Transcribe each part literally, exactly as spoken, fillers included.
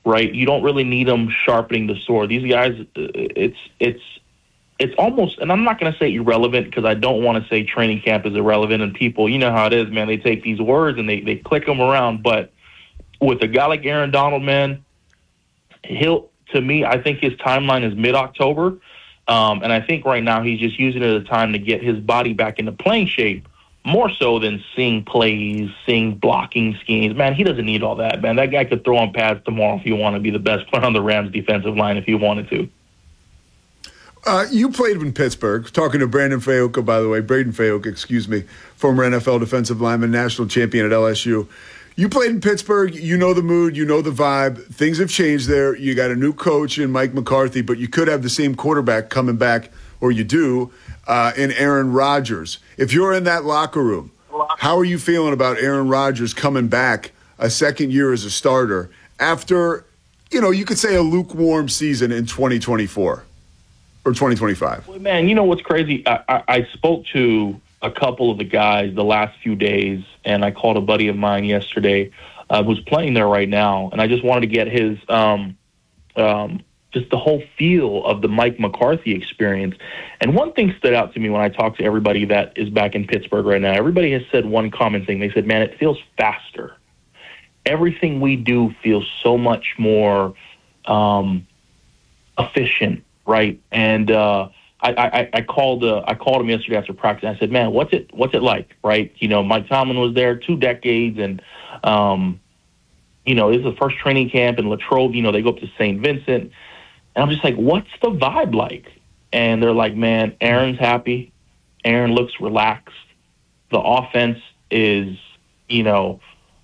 right? You don't really need them sharpening the sword. These guys, it's it's it's almost, and I'm not going to say irrelevant because I don't want to say training camp is irrelevant, and people, you know how it is, man. They take these words and they, they click them around. But with a guy like Aaron Donald, man, he'll, to me, I think his timeline is mid-October. Um, and I think right now he's just using it as a time to get his body back into playing shape, more so than seeing plays, seeing blocking schemes. Man, he doesn't need all that, man. That guy could throw on pads tomorrow if you want to be the best player on the Rams defensive line if he wanted to. Uh, you played in Pittsburgh. Talking to Brandon Fayoka, by the way, Braden Fayoka, excuse me, former N F L defensive lineman, national champion at L S U. You played in Pittsburgh. You know the mood. You know the vibe. Things have changed there. You got a new coach in Mike McCarthy, but you could have the same quarterback coming back, or you do, uh, in Aaron Rodgers. If you're in that locker room, how are you feeling about Aaron Rodgers coming back a second year as a starter after, you know, you could say a lukewarm season in twenty twenty-four? Or twenty twenty-five? Well, man, you know what's crazy? I, I, I spoke to a couple of the guys the last few days, and I called a buddy of mine yesterday uh, who's playing there right now, and I just wanted to get his um, um, just the whole feel of the Mike McCarthy experience. And one thing stood out to me when I talked to everybody that is back in Pittsburgh right now. Everybody has said one common thing. They said, man, it feels faster. Everything we do feels so much more um, efficient. Right, and uh, I, I, I called uh, I called him yesterday after practice. And I said, "Man, what's it what's it like?" Right, you know, Mike Tomlin was there two decades, and um, you know, this is the first training camp in Latrobe. You know, they go up to Saint Vincent, and I'm just like, "What's the vibe like?" And they're like, "Man, Aaron's happy. Aaron looks relaxed. The offense is, you know,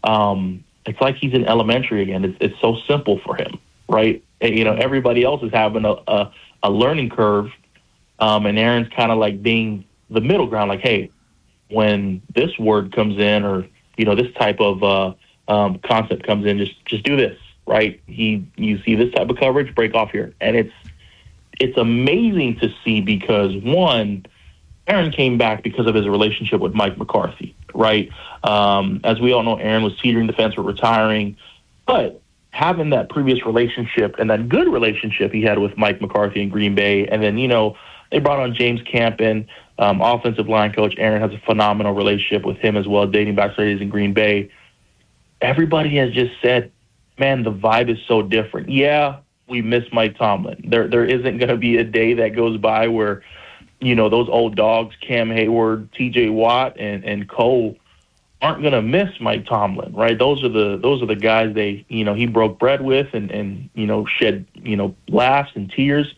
um, it's like he's in elementary again. It's it's so simple for him, right? And, you know, everybody else is having a, a a learning curve, um, and Aaron's kind of like being the middle ground, like, hey, when this word comes in or, you know, this type of uh, um, concept comes in, just just do this, right? He, you see this type of coverage, break off here. And it's it's amazing to see because, one, Aaron came back because of his relationship with Mike McCarthy, right? Um, as we all know, Aaron was teetering the fence with retiring, but having that previous relationship and that good relationship he had with Mike McCarthy in Green Bay, and then, you know, they brought on James Campen, um, offensive line coach. Aaron has a phenomenal relationship with him as well, dating back to days in Green Bay. Everybody has just said, man, the vibe is so different. Yeah, we miss Mike Tomlin. There, there isn't going to be a day that goes by where, you know, those old dogs, Cam Hayward, T J Watt, and, and Cole, aren't going to miss Mike Tomlin, right? Those are the those are the guys they, you know, he broke bread with and, and you know, shed, you know, laughs and tears.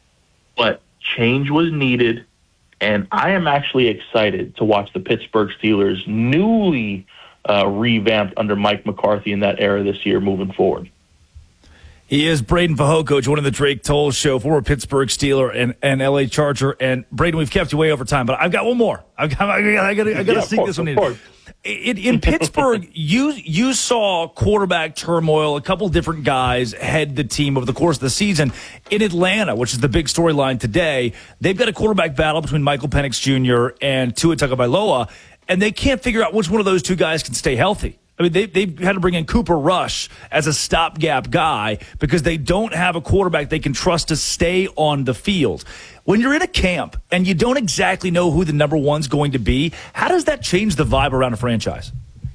But change was needed, and I am actually excited to watch the Pittsburgh Steelers newly uh, revamped under Mike McCarthy in that era this year moving forward. He is Braden Fayoka, joining the Drake Toll Show, former Pittsburgh Steeler and, and L A Charger. And Braden, we've kept you way over time, but I've got one more. I've got, I got, I got, I got to yeah, sneak this one in. In, in Pittsburgh, you you saw quarterback turmoil. A couple different guys head the team over the course of the season. In Atlanta, which is the big storyline today, they've got a quarterback battle between Michael Penix Junior and Tua Tagovailoa, and they can't figure out which one of those two guys can stay healthy. I mean, they, they've had to bring in Cooper Rush as a stopgap guy because they don't have a quarterback they can trust to stay on the field. When you're in a camp and you don't exactly know who the number one's going to be, how does that change the vibe around a franchise?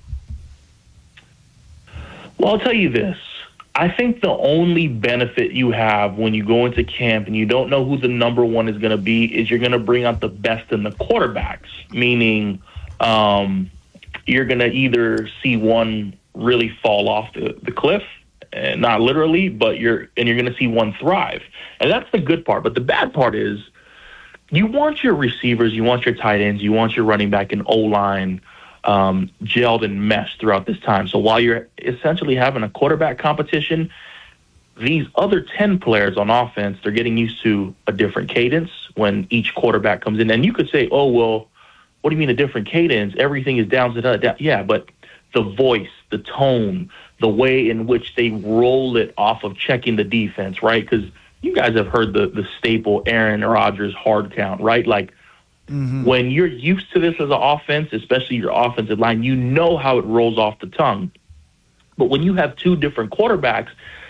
Well, I'll tell you this. I think the only benefit you have when you go into camp and you don't know who the number one is going to be is you're going to bring out the best in the quarterbacks, meaning um, – you're going to either see one really fall off the, the cliff, and not literally, but you're and you're going to see one thrive. And that's the good part. But the bad part is you want your receivers, you want your tight ends, you want your running back and O-line um, gelled and meshed throughout this time. So while you're essentially having a quarterback competition, these other ten players on offense, they're getting used to a different cadence when each quarterback comes in. And you could say, oh, well, what do you mean a different cadence? Everything is down to that. Down. Yeah, but the voice, the tone, the way in which they roll it off of checking the defense, right? Because you guys have heard the, the staple Aaron Rodgers hard count, right? Like mm-hmm. when you're used to this as an offense, especially your offensive line, you know how it rolls off the tongue. But when you have two different quarterbacks,